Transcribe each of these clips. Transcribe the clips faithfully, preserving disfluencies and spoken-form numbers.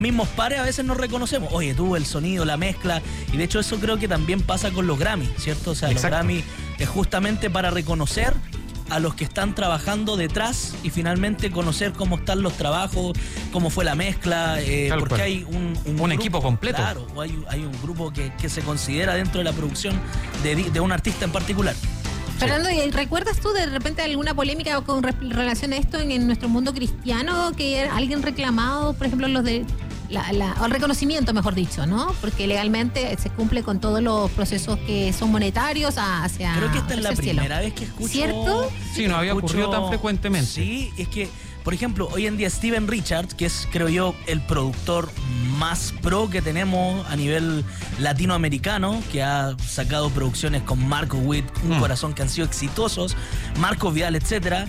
mismos pares a veces nos reconocemos. Oye, tú, el sonido, la mezcla. Y de hecho eso creo que también pasa con los Grammy, ¿cierto? O sea, Exacto. los Grammy es justamente para reconocer a los que están trabajando detrás y finalmente conocer cómo están los trabajos, cómo fue la mezcla, eh, porque cual. hay un, un, un grupo, equipo completo. Claro, hay, hay un grupo que, que se considera dentro de la producción de, de un artista en particular. Fernando, ¿y recuerdas tú de repente alguna polémica con relación a esto en, en nuestro mundo cristiano? Que alguien reclamado, por ejemplo, los de la, la, el reconocimiento, mejor dicho, ¿no? Porque legalmente se cumple con todos los procesos que son monetarios hacia. Creo que esta es la primera cielo. vez que escucho. ¿Cierto? Sí, no había ocurrido tan frecuentemente. Sí, es que, por ejemplo, hoy en día Steven Richards, que es, creo yo, el productor más pro que tenemos a nivel latinoamericano, que ha sacado producciones con Marco Witt, Un mm. Corazón, que han sido exitosos, Marco Vidal, etcétera,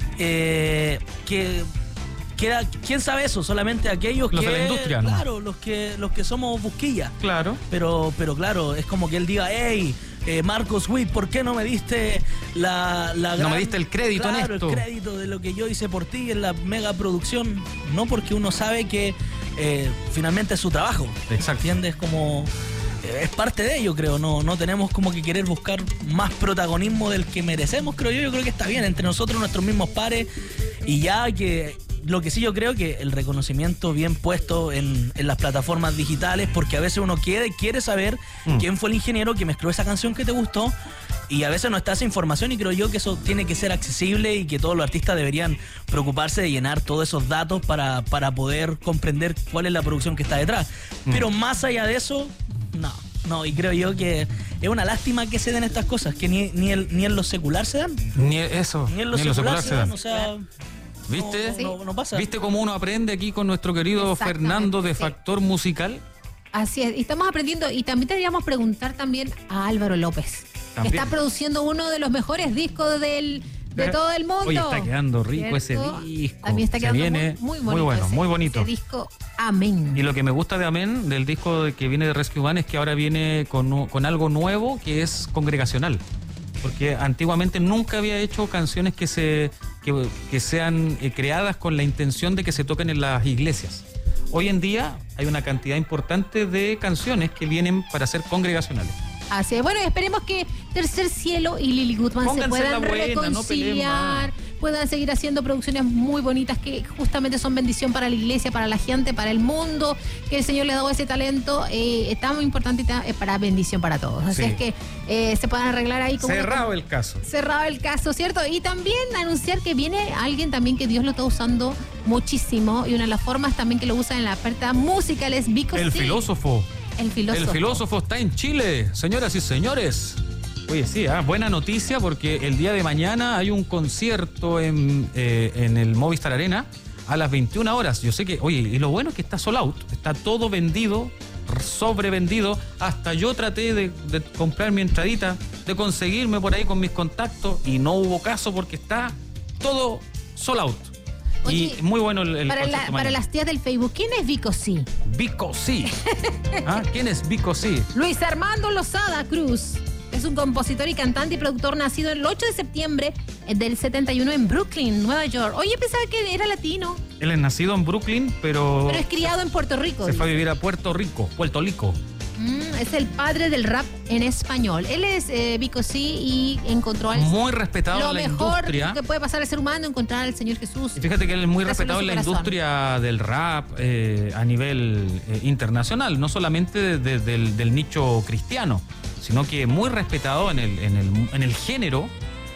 eh, que... Queda, ¿quién sabe eso? Solamente aquellos los que... de la industria, ¿no? Claro, los que, los que somos busquillas. Claro. Pero, pero claro, es como que él diga, hey, eh, Marcos Witt, ¿por qué no me diste la, la gran... No me diste el crédito claro, en esto. el crédito de lo que yo hice por ti en la mega producción. No, porque uno sabe que eh, finalmente es su trabajo. Exacto. ¿Entiendes? Como... Es parte de ello, creo. No, no tenemos como que querer buscar más protagonismo del que merecemos, creo yo. Yo creo que está bien entre nosotros, nuestros mismos pares. Y ya que... Lo que sí yo creo que el reconocimiento bien puesto en, en las plataformas digitales, porque a veces uno quiere, quiere saber mm. quién fue el ingeniero que mezcló esa canción que te gustó, y a veces no está esa información, y creo yo que eso tiene que ser accesible y que todos los artistas deberían preocuparse de llenar todos esos datos para, para poder comprender cuál es la producción que está detrás. Mm. Pero más allá de eso, no. No, y creo yo que es una lástima que se den estas cosas, que ni, ni, el, ni en lo secular se dan. Ni eso, ni en lo, ni secular, secular se dan, o sea... ¿Viste? No, no, no pasa. ¿Viste cómo uno aprende aquí con nuestro querido Fernando de sí. Factor Musical? Así es, y estamos aprendiendo, y también deberíamos preguntar también a Álvaro López, ¿También? que está produciendo uno de los mejores discos del, de todo el mundo. Oye, está quedando rico, ¿cierto? Ese disco. También está quedando Se viene muy, muy, muy bueno, ese, muy bonito. Ese disco, Amén. Y lo que me gusta de Amén, del disco que viene de Rescue Band, es que ahora viene con, con algo nuevo que es congregacional. Porque antiguamente nunca había hecho canciones que se que, que sean eh, creadas con la intención de que se toquen en las iglesias. Hoy en día hay una cantidad importante de canciones que vienen para ser congregacionales. Así es. Bueno, esperemos que Tercer Cielo y Lily Goodman Pónganse se puedan buena, reconciliar, no puedan seguir haciendo producciones muy bonitas que justamente son bendición para la iglesia, para la gente, para el mundo, que el Señor le ha dado ese talento eh, tan importante y tan, eh, para bendición para todos. Así sí. es que eh, se puedan arreglar ahí. Como cerrado una, el caso. Cerrado el caso, ¿cierto? Y también anunciar que viene alguien también que Dios lo está usando muchísimo, y una de las formas también que lo usa en la oferta musical es Vico El C. filósofo. El filósofo. El filósofo está en Chile, señoras y señores. Oye, sí, ¿eh? buena noticia, porque el día de mañana hay un concierto en, eh, en el Movistar Arena a las veintiuna horas. Yo sé que, oye, y lo bueno es que está sold out, está todo vendido, sobrevendido. Hasta yo traté de, de comprar mi entradita, de conseguirme por ahí con mis contactos, y no hubo caso porque está todo sold out. Oye, y muy bueno el, el para, la, para las tías del Facebook, ¿quién es Vico C? Vico C. ¿Ah? ¿Quién es Vico C? Luis Armando Lozada Cruz. Es un compositor y cantante y productor nacido el ocho de septiembre del setenta y uno en Brooklyn, Nueva York. Oye, pensaba que era latino. Él es nacido en Brooklyn, pero... Pero es criado en Puerto Rico. Se dice. fue a vivir a Puerto Rico, Puerto Rico. Mm, es el padre del rap en español. Él es eh, Vico C y encontró al... Muy respetado en la industria. Lo mejor que puede pasar al ser humano, encontrar al Señor Jesús. Y fíjate que él es muy respetado en la industria del rap eh, a nivel eh, internacional, no solamente de, de, del, del nicho cristiano, sino que muy respetado en el, en el, en el género.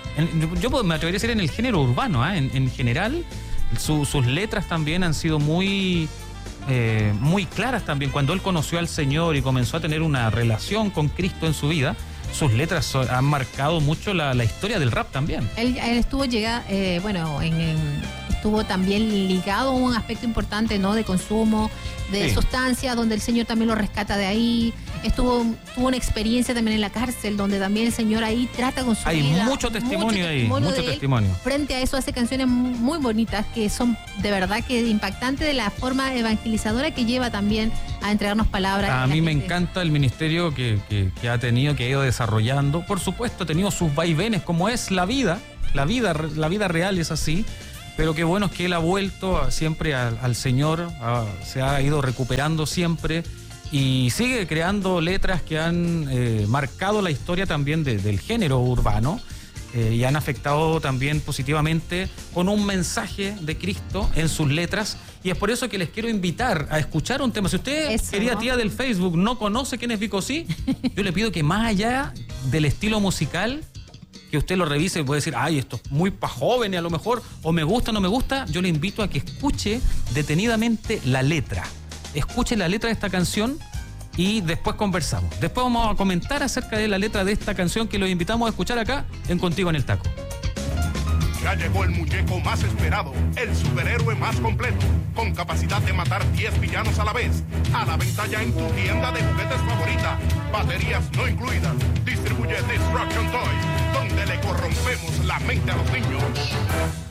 En, yo me atrevería a decir en el género urbano, ¿eh? en, en general, su, sus letras también han sido muy... Eh, muy claras también. Cuando él conoció al Señor y comenzó a tener una relación con Cristo en su vida, sus letras so, han marcado mucho la, la historia del rap también. Él, él estuvo llega, eh, bueno, en, en, estuvo también ligado a un aspecto importante, ¿no? De consumo, de sí. sustancias, donde el Señor también lo rescata de ahí. Estuvo, tuvo una experiencia también en la cárcel, donde también el Señor ahí trata con su Hay vida. Hay mucho testimonio mucho ahí, mucho de testimonio. Él. Frente a eso hace canciones muy bonitas que son de verdad que impactantes de la forma evangelizadora que lleva también a entregarnos palabras. A, a mí me encanta el ministerio que, que, que ha tenido, que ha ido desarrollando. Por supuesto, ha tenido sus vaivenes, como es la vida. La vida, la vida real es así. pero qué bueno es que él ha vuelto a, siempre al, al Señor, a, se ha ido recuperando siempre y sigue creando letras que han eh, marcado la historia también de, del género urbano. Eh, y han afectado también positivamente con un mensaje de Cristo en sus letras, y es por eso que les quiero invitar a escuchar un tema. Si usted, eso, querida ¿no? tía del Facebook, no conoce quién es Vico Sí, yo le pido que más allá del estilo musical, que usted lo revise y puede decir, ay, esto es muy pa' jóvenes a lo mejor, o me gusta o no me gusta, yo le invito a que escuche detenidamente la letra. Escuche la letra de esta canción y después conversamos. Después vamos a comentar acerca de la letra de esta canción que los invitamos a escuchar acá en Contigo en el Taco. Ya llegó el muñeco más esperado, el superhéroe más completo, con capacidad de matar diez villanos a la vez. A la venta ya en tu tienda de juguetes favorita. Baterías no incluidas. Distribuye Destruction Toys, donde le corrompemos la mente a los niños.